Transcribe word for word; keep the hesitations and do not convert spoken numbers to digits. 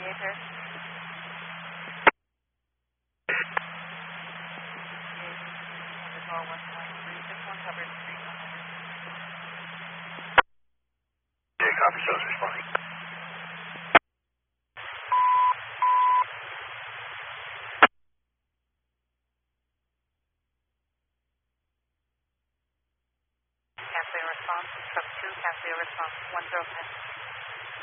Paris. Yeah, copy, shows responding. Cafe response, sub two, Cafe response, one zero ten.